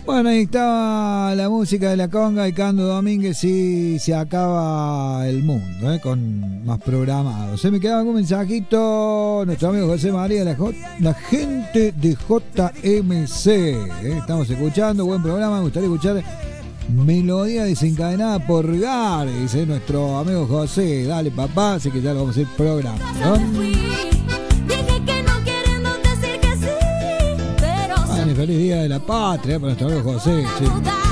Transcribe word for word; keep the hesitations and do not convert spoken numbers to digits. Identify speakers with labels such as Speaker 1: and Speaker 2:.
Speaker 1: Bueno, ahí estaba la música de la conga y Cando Domínguez y se acaba el mundo, ¿eh? Con más programados. Se me quedaba algún mensajito. Nuestro amigo José María, la, J, la gente de J M C. ¿eh? Estamos escuchando, buen programa. Me gustaría escuchar Melodía Desencadenada por Gare, dice nuestro amigo José. Dale, papá, así que ya lo vamos a ir programando. Feliz Día de la Patria para nuestro amigo José. Sí.